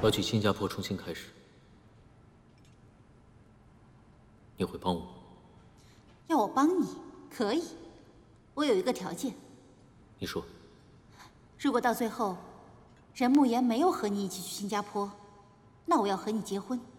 要去新加坡重新开始，你会帮我？ 要我帮你？可以，我有一个条件。 你说。 如果到最后，任慕言没有和你一起去新加坡，那我要和你结婚。